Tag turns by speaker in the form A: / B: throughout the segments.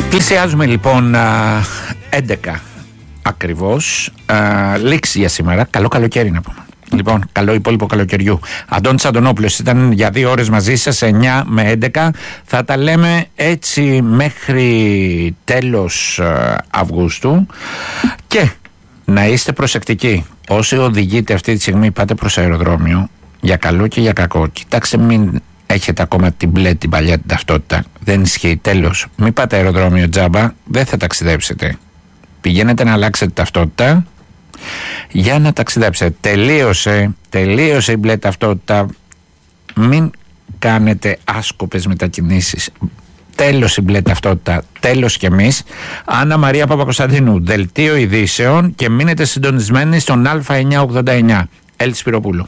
A: Πλησιάζουμε λοιπόν 11 ακριβώς. Λήξη για σήμερα. Καλό καλοκαίρι να πούμε. Λοιπόν, καλό υπόλοιπο καλοκαιριού. Αντώνης Αντωνόπουλος ήταν για 2 ώρες μαζί σας, 9 με 11. Θα τα λέμε έτσι μέχρι τέλος Αυγούστου. Και να είστε προσεκτικοί. Όσοι οδηγείτε αυτή τη στιγμή, πάτε προς αεροδρόμιο, για καλό και για κακό. Κοιτάξτε, μην έχετε ακόμα την μπλε, την παλιά την ταυτότητα. Δεν ισχύει. Τέλος. Μην πάτε αεροδρόμιο τζάμπα, δεν θα ταξιδέψετε. Πηγαίνετε να αλλάξετε ταυτότητα για να ταξιδέψετε. Τελείωσε η μπλε ταυτότητα. Μην κάνετε άσκοπες μετακινήσεις. Τέλος η μπλε ταυτότητα. Τέλος κι εμείς. Άννα Μαρία Παπακοσταντίνου, Δελτίο Ειδήσεων, και μείνετε συντονισμένοι στον Α989. Έλτη Σπυροπούλου.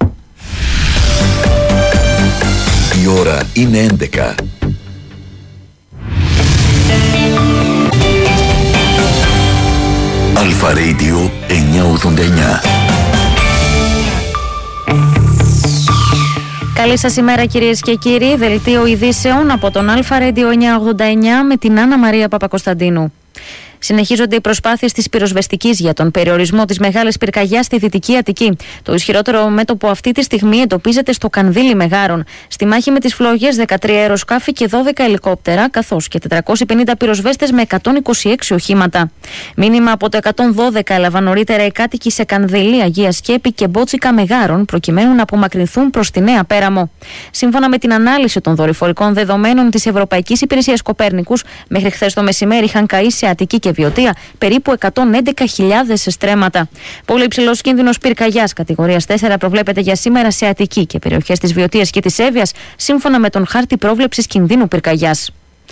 B: Η ώρα είναι 11. Αλφα Radio 989.
C: Καλή σας ημέρα κυρίες και κύριοι. Δελτίο Ειδήσεων από τον Αλφα Radio 989 με την Άννα Μαρία Παπακοσταντίνου. Συνεχίζονται οι προσπάθειες της πυροσβεστικής για τον περιορισμό της μεγάλης πυρκαγιάς στη Δυτική Αττική. Το ισχυρότερο μέτωπο αυτή τη στιγμή εντοπίζεται στο Κανδύλι Μεγάρων. Στη μάχη με τις φλόγες, 13 αεροσκάφη και 12 ελικόπτερα, καθώς και 450 πυροσβέστες με 126 οχήματα. Μήνυμα από το 112 έλαβαν νωρίτερα οι κάτοικοι σε Κανδύλι, Αγία Σκέπη και Μπότσικα Μεγάρων, προκειμένου να απομακρυνθούν προς τη Νέα Πέραμο. Σύμφωνα με την ανάλυση των δορυφορικών δεδομένων της Ευρωπαϊκής Υπηρεσίας Κοπέρνικους, μέχρι χθες το μεσημέρι είχαν καεί σε Αττική και Βιωτία περίπου 111.000 στρέμματα. Πολύ υψηλός κίνδυνος πυρκαγιάς κατηγορίας 4 προβλέπεται για σήμερα σε Αττική και περιοχές της Βιωτίας και της Εύβοιας, σύμφωνα με τον χάρτη πρόβλεψης κινδύνου πυρκαγιάς.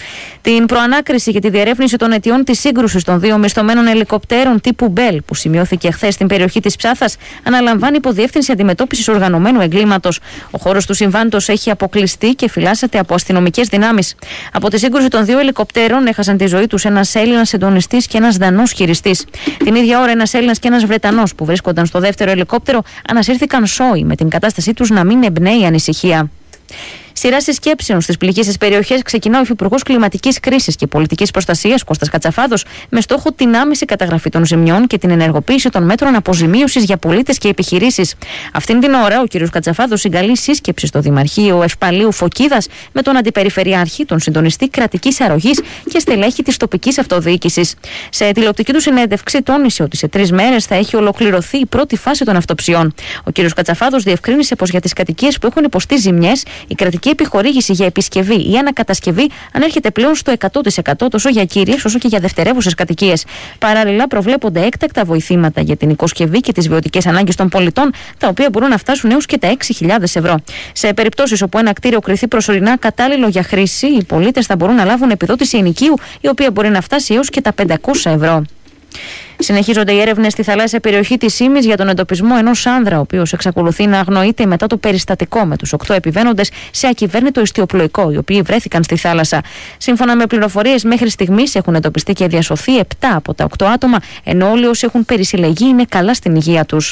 C: Την προανάκριση και τη διερεύνηση των αιτιών της σύγκρουσης των 2 μισθωμένων ελικοπτέρων τύπου Μπέλ, που σημειώθηκε χθες στην περιοχή της Ψάθας, αναλαμβάνει υποδιεύθυνση αντιμετώπισης οργανωμένου εγκλήματος. Ο χώρος του συμβάντος έχει αποκλειστεί και φυλάσσεται από αστυνομικές δυνάμεις. Από τη σύγκρουση των 2 ελικοπτέρων έχασαν τη ζωή τους ένας Έλληνας συντονιστής και ένας Δανός χειριστής. Την ίδια ώρα, ένας Έλληνας και ένας Βρετανός που βρίσκονταν στο δεύτερο ελικόπτερο ανασύρθηκαν σόι, με την κατάστασή τους να μην εμπνέει ανησυχία. Σειρά συσκέψεων στις πληγήσεις περιοχές ξεκινά ο Υφυπουργός Κλιματικής Κρίσης και Πολιτικής Προστασίας Κώστας Κατσαφάδος, με στόχο την άμεση καταγραφή των ζημιών και την ενεργοποίηση των μέτρων αποζημίωσης για πολίτες και επιχειρήσεις. Αυτήν την ώρα, ο κ. Κατσαφάδος συγκαλεί σύσκεψη στο Δημαρχείο Ευπαλίου Φωκίδας με τον Αντιπεριφερειάρχη, τον συντονιστή κρατικής αρρωγής και στελέχη της τοπικής αυτοδιοίκησης. Σε τηλεοπτική του συνέντευξη, τόνισε ότι σε 3 μέρες θα έχει ολοκληρωθεί η πρώτη φάση των αυτοψιών. Ο κ. Κατσαφάδος διευκρίνησε πως για τις κατοικίες που έχουν υποστεί ζημιές, η κρατική επιχορήγηση για επισκευή ή ανακατασκευή ανέρχεται πλέον στο 100% τόσο για κύριες όσο και για δευτερεύουσες κατοικίες. Παράλληλα, προβλέπονται έκτακτα βοηθήματα για την οικοσκευή και τις βιωτικές ανάγκες των πολιτών, τα οποία μπορούν να φτάσουν έως και τα 6.000 ευρώ. Σε περιπτώσεις όπου ένα κτίριο κριθεί προσωρινά κατάλληλο για χρήση, οι πολίτες θα μπορούν να λάβουν επιδότηση ενοικίου, η οποία μπορεί να φτάσει έως και τα 500 ευρώ. Συνεχίζονται οι έρευνες στη θαλάσσια περιοχή της Ήμης για τον εντοπισμό ενός άνδρα, ο οποίος εξακολουθεί να αγνοείται μετά το περιστατικό με τους 8 επιβαίνοντες σε ακυβέρνητο ιστιοπλοϊκό, οι οποίοι βρέθηκαν στη θάλασσα. Σύμφωνα με πληροφορίες, μέχρι στιγμής έχουν εντοπιστεί και διασωθεί 7 από τα 8 άτομα, ενώ όλοι όσοι έχουν περισυλλεγεί είναι καλά στην υγεία τους.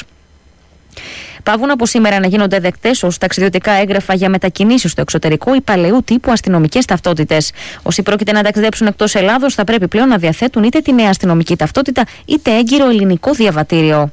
C: Παύουν από σήμερα να γίνονται δεκτές ως ταξιδιωτικά έγγραφα για μετακινήσεις στο εξωτερικό οι παλαιού τύπου αστυνομικές ταυτότητες. Όσοι πρόκειται να ταξιδέψουν εκτός Ελλάδος θα πρέπει πλέον να διαθέτουν είτε τη νέα αστυνομική ταυτότητα είτε έγκυρο ελληνικό διαβατήριο.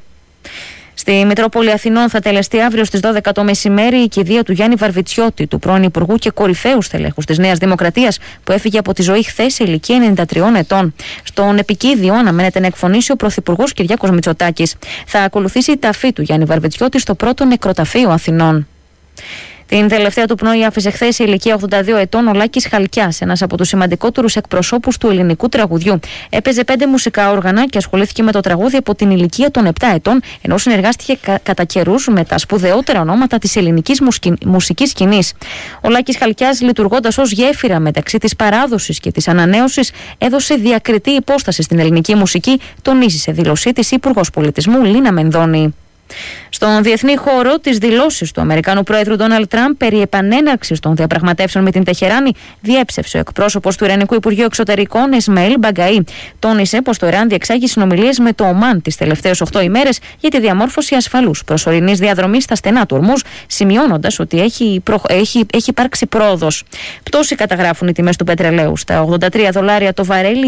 C: Στη Μητρόπολη Αθηνών θα τελεστεί αύριο στις 12 το μεσημέρι η κηδεία του Γιάννη Βαρβιτσιώτη, του πρώην Υπουργού και κορυφαίου στελέχους της Νέας Δημοκρατίας, που έφυγε από τη ζωή χθες σε ηλικία 93 ετών. Στον επικίδιο αναμένεται να εκφωνήσει ο Πρωθυπουργός Κυριάκος Μητσοτάκης. Θα ακολουθήσει η ταφή του Γιάννη Βαρβιτσιώτη στο πρώτο νεκροταφείο Αθηνών. Την τελευταία του πνοή άφησε χθες σε ηλικία 82 ετών ο Λάκης Χαλκιάς, ένας από τους σημαντικότερους εκπροσώπους του ελληνικού τραγουδιού. Έπαιζε 5 μουσικά όργανα και ασχολήθηκε με το τραγούδι από την ηλικία των 7 ετών, ενώ συνεργάστηκε κατά καιρούς με τα σπουδαιότερα ονόματα της ελληνικής μουσικής σκηνής. Ο Λάκης Χαλκιάς, λειτουργώντας ως γέφυρα μεταξύ της παράδοσης και της ανανέωσης, έδωσε διακριτή υπόσταση στην ελληνική μουσική, τονίζει σε δήλωσή της η Υπουργός Πολιτισμού Λίνα Μενδώνη. Στον διεθνή χώρο, τις δηλώσεις του Αμερικανού Πρόεδρου Ντόναλντ Τραμπ περί επανέναρξης των διαπραγματεύσεων με την Τεχεράνη διέψευσε ο εκπρόσωπος του Ιρανικού Υπουργείου Εξωτερικών, Ισμαήλ Μπαγκαή. Τόνισε πως το Ιράν διεξάγει συνομιλίες με το Ομάν τις τελευταίες 8 ημέρες για τη διαμόρφωση ασφαλούς προσωρινής διαδρομής στα στενά του Ορμούζ, σημειώνοντας ότι έχει υπάρξει πρόοδος. Πτώση καταγράφουν οι τιμές του πετρελαίου στα $83 το βαρέλι.